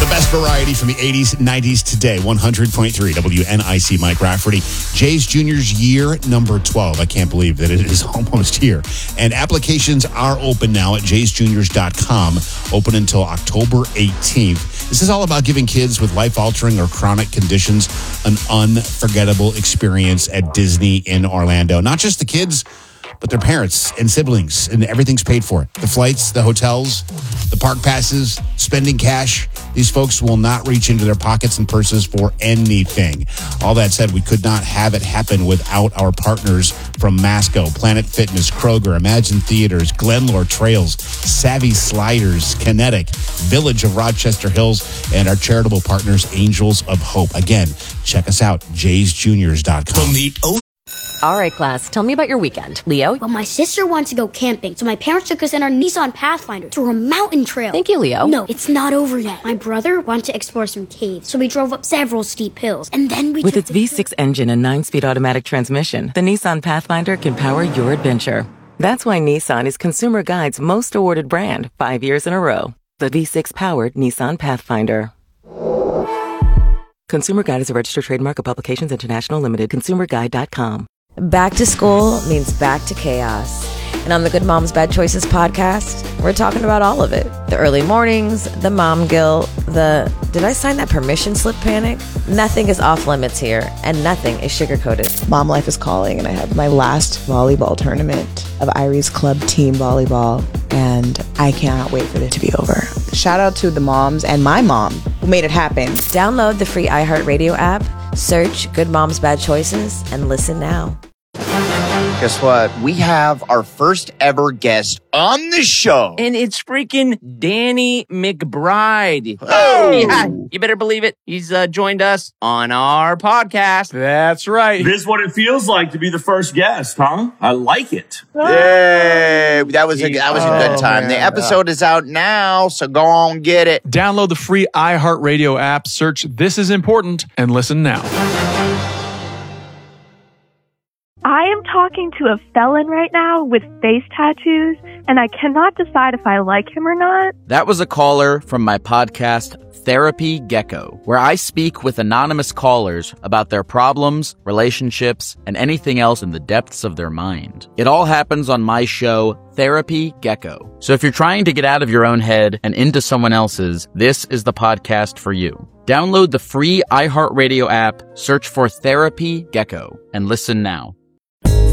best variety from the 80s, 90s, today. 100.3 WNIC, Mike Rafferty. Jay's Junior's year number 12. I can't believe that it is almost here. And applications are open now at jaysjuniors.com. Open until October 18th. This is all about giving kids with life-altering or chronic conditions an unforgettable experience at Disney in Orlando. Not just the kids, but their parents and siblings, and everything's paid for. The flights, the hotels, the park passes, spending cash. These folks will not reach into their pockets and purses for anything. All that said, we could not have it happen without our partners from Masco, Planet Fitness, Kroger, Imagine Theaters, Glenlore Trails, Savvy Sliders, Kinetic, Village of Rochester Hills, and our charitable partners, Angels of Hope. Again, check us out, jaysjuniors.com. From the All right, class, tell me about your weekend. Leo? Well, my sister wanted to go camping, so my parents took us in our Nissan Pathfinder through a mountain trail. Thank you, Leo. No, it's not over yet. My brother wanted to explore some caves, so we drove up several steep hills, and then we With its V6 engine and 9-speed automatic transmission, the Nissan Pathfinder can power your adventure. That's why Nissan is Consumer Guide's most awarded brand 5 years in a row. The V6-powered Nissan Pathfinder. Consumer Guide is a registered trademark of Publications International Limited. ConsumerGuide.com. Back to school means back to chaos. And on the Good Moms Bad Choices podcast, we're talking about all of it. The early mornings, the mom guilt, the did I sign that permission slip panic? Nothing is off limits here, and nothing is sugar-coated. Mom life is calling, and I have my last volleyball tournament of Irie's Club Team Volleyball, and I cannot wait for it to be over. Shout out to the moms and my mom who made it happen. Download the free iHeartRadio app, search Good Moms Bad Choices, and listen now. Guess what? We have our first ever guest on the show. And it's freaking Danny McBride. Oh! Yeah, you better believe it. He's joined us on our podcast. That's right. This is what it feels like to be the first guest, huh? I like it. Yay! That was a good time. The episode is out now, so go on, get it. Download the free iHeartRadio app, search This Is Important, and listen now. I am talking to a felon right now with face tattoos, and I cannot decide if I like him or not. That was a caller from my podcast, Therapy Gecko, where I speak with anonymous callers about their problems, relationships, and anything else in the depths of their mind. It all happens on my show, Therapy Gecko. So if you're trying to get out of your own head and into someone else's, this is the podcast for you. Download the free iHeartRadio app, search for Therapy Gecko, and listen now.